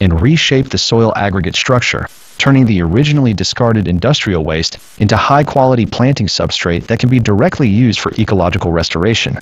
and reshape the soil aggregate structure, turning the originally discarded industrial waste into high-quality planting substrate that can be directly used for ecological restoration.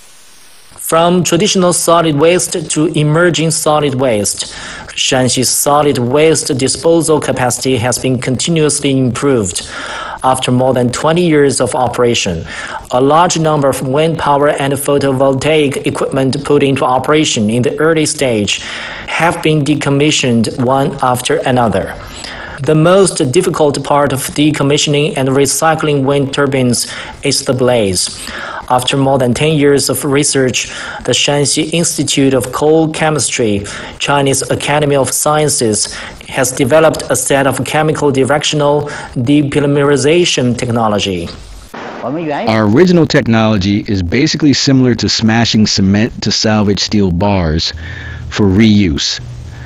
From traditional solid waste to emerging solid waste, Shanxi's solid waste disposal capacity has been continuously improved. After more than 20 years of operation, a large number of wind power and photovoltaic equipment put into operation in the early stage have been decommissioned one after another. The most difficult part of decommissioning and recycling wind turbines is the blades. After more than 10 years of research, the Shanxi Institute of Coal Chemistry, Chinese Academy of Sciences, has developed a set of chemical directional depolymerization technology. Our original technology is basically similar to smashing cement to salvage steel bars for reuse.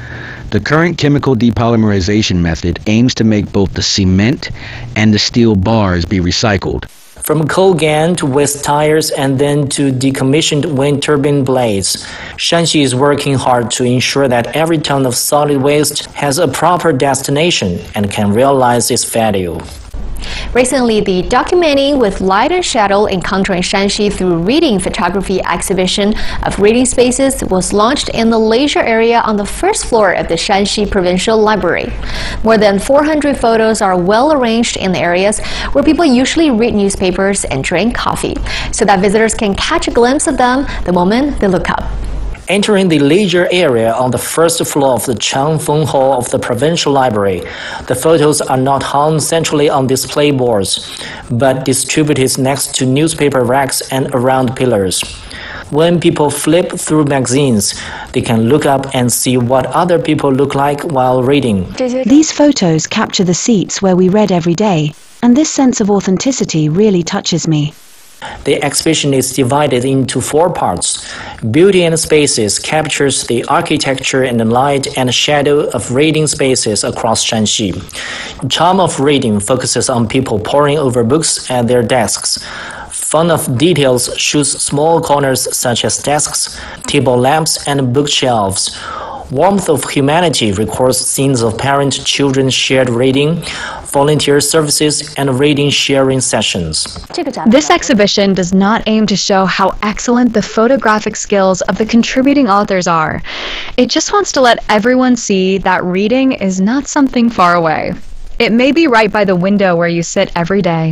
The current chemical depolymerization method aims to make both the cement and the steel bars be recycled. From coal gun to waste tires and then to decommissioned wind turbine blades, Shanxi is working hard to ensure that every ton of solid waste has a proper destination and can realize its value. Recently, the Documenting with Light and Shadow Encountering Shanxi Through Reading Photography exhibition of reading spaces was launched in the leisure area on the first floor of the Shanxi Provincial Library. More than 400 photos are well arranged in the areas where people usually read newspapers and drink coffee, so that visitors can catch a glimpse of them the moment they look up. Entering the leisure area on the first floor of the Changfeng Hall of the Provincial Library, the photos are not hung centrally on display boards, but distributed next to newspaper racks and around pillars. When people flip through magazines, they can look up and see what other people look like while reading. These photos capture the seats where we read every day, and this sense of authenticity really touches me. The exhibition is divided into 4 parts. Beauty and Spaces captures the architecture and the light and shadow of reading spaces across Shanxi. Charm of Reading focuses on people poring over books at their desks. Fun of Details shoots small corners such as desks, table lamps, and bookshelves. Warmth of Humanity records scenes of parent-children shared reading, volunteer services, and reading sharing sessions. This exhibition does not aim to show how excellent the photographic skills of the contributing authors are. It just wants to let everyone see that reading is not something far away. It may be right by the window where you sit every day.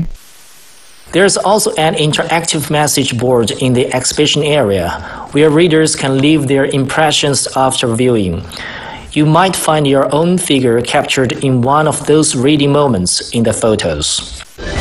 There's also an interactive message board in the exhibition area, where readers can leave their impressions after viewing. You might find your own figure captured in one of those reading moments in the photos.